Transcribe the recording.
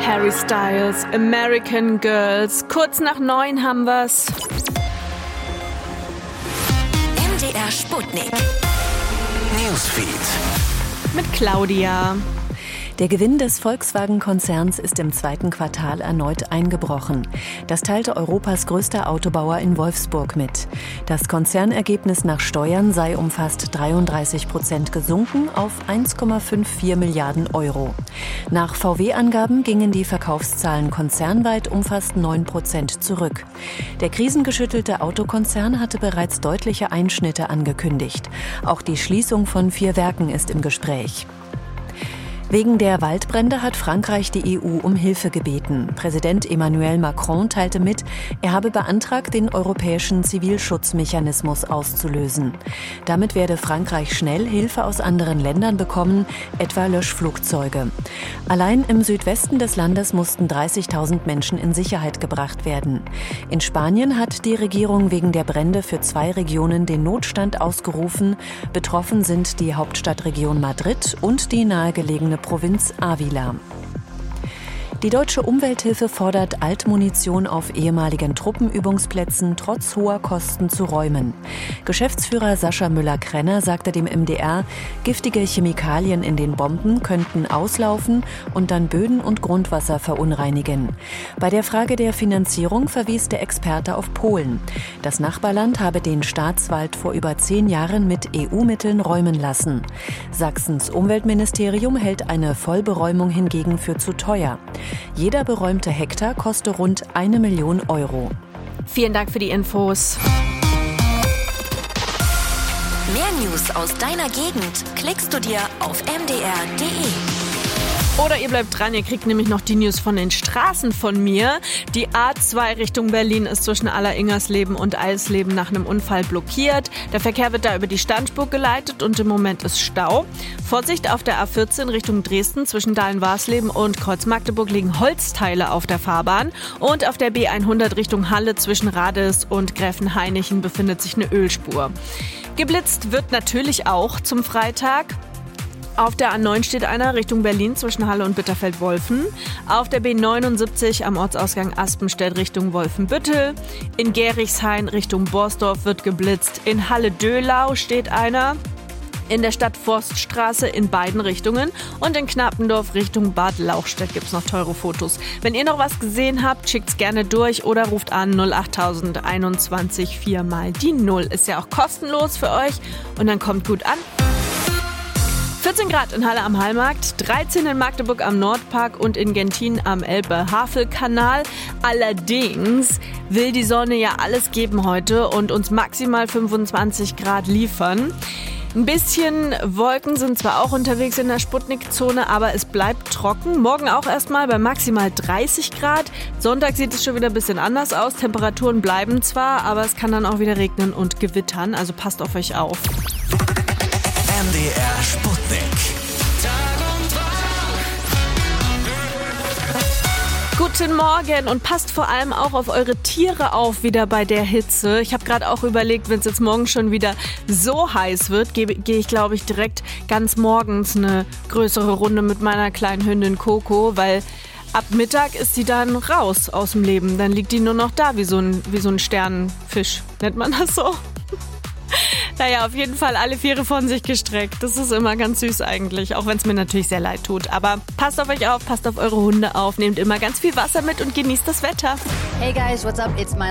Harry Styles, American Girls. Kurz nach 9 haben wir's. MDR Sputnik. Newsfeed. Mit Claudia. Der Gewinn des Volkswagen-Konzerns ist im zweiten Quartal erneut eingebrochen. Das teilte Europas größter Autobauer in Wolfsburg mit. Das Konzernergebnis nach Steuern sei um fast 33% gesunken auf 1,54 Milliarden Euro. Nach VW-Angaben gingen die Verkaufszahlen konzernweit um fast 9% zurück. Der krisengeschüttelte Autokonzern hatte bereits deutliche Einschnitte angekündigt. Auch die Schließung von 4 Werken ist im Gespräch. Wegen der Waldbrände hat Frankreich die EU um Hilfe gebeten. Präsident Emmanuel Macron teilte mit, er habe beantragt, den europäischen Zivilschutzmechanismus auszulösen. Damit werde Frankreich schnell Hilfe aus anderen Ländern bekommen, etwa Löschflugzeuge. Allein im Südwesten des Landes mussten 30.000 Menschen in Sicherheit gebracht werden. In Spanien hat die Regierung wegen der Brände für 2 Regionen den Notstand ausgerufen. Betroffen sind die Hauptstadtregion Madrid und die nahegelegene Provinz Ávila. Die Deutsche Umwelthilfe fordert, Altmunition auf ehemaligen Truppenübungsplätzen trotz hoher Kosten zu räumen. Geschäftsführer Sascha Müller-Krenner sagte dem MDR, giftige Chemikalien in den Bomben könnten auslaufen und dann Böden und Grundwasser verunreinigen. Bei der Frage der Finanzierung verwies der Experte auf Polen. Das Nachbarland habe den Staatswald vor über 10 Jahren mit EU-Mitteln räumen lassen. Sachsens Umweltministerium hält eine Vollberäumung hingegen für zu teuer. Jeder beräumte Hektar koste rund 1 Million Euro. Vielen Dank für die Infos. Mehr News aus deiner Gegend klickst du dir auf mdr.de. Oder ihr bleibt dran, ihr kriegt nämlich noch die News von den Straßen von mir. Die A2 Richtung Berlin ist zwischen Aller-Ingersleben und Eisleben nach einem Unfall blockiert. Der Verkehr wird da über die Standspur geleitet und im Moment ist Stau. Vorsicht auf der A14 Richtung Dresden zwischen Dahlen-Warsleben und Kreuz-Magdeburg liegen Holzteile auf der Fahrbahn. Und auf der B100 Richtung Halle zwischen Rades und Gräfenhainichen befindet sich eine Ölspur. Geblitzt wird natürlich auch zum Freitag. Auf der A9 steht einer Richtung Berlin zwischen Halle und Bitterfeld-Wolfen. Auf der B79 am Ortsausgang Aspenstedt Richtung Wolfenbüttel. In Gerichshain Richtung Borsdorf wird geblitzt. In Halle-Döhlau steht einer. In der Stadt Forststraße in beiden Richtungen. Und in Knappendorf Richtung Bad Lauchstädt gibt's noch teure Fotos. Wenn ihr noch was gesehen habt, schickt's gerne durch oder ruft an 08000 21 4 mal die 0. Ist ja auch kostenlos für euch und dann kommt gut an. 14 Grad in Halle am Hallmarkt, 13 in Magdeburg am Nordpark und in Gentin am Elbe-Havel-Kanal. Allerdings will die Sonne ja alles geben heute und uns maximal 25 Grad liefern. Ein bisschen Wolken sind zwar auch unterwegs in der Sputnik-Zone, aber es bleibt trocken. Morgen auch erstmal bei maximal 30 Grad. Sonntag sieht es schon wieder ein bisschen anders aus. Temperaturen bleiben zwar, aber es kann dann auch wieder regnen und gewittern. Also passt auf euch auf. MDR Sputnik. Guten Morgen und passt vor allem auch auf eure Tiere auf wieder bei der Hitze. Ich habe gerade auch überlegt, wenn es jetzt morgen schon wieder so heiß wird, gehe ich, glaube ich, direkt ganz morgens eine größere Runde mit meiner kleinen Hündin Coco, weil ab Mittag ist sie dann raus aus dem Leben. Dann liegt die nur noch da wie so ein Sternenfisch. Nennt man das so? Naja, auf jeden Fall alle 4 von sich gestreckt. Das ist immer ganz süß eigentlich, auch wenn es mir natürlich sehr leid tut. Aber passt auf euch auf, passt auf eure Hunde auf, nehmt immer ganz viel Wasser mit und genießt das Wetter. Hey guys, what's up? It's Miley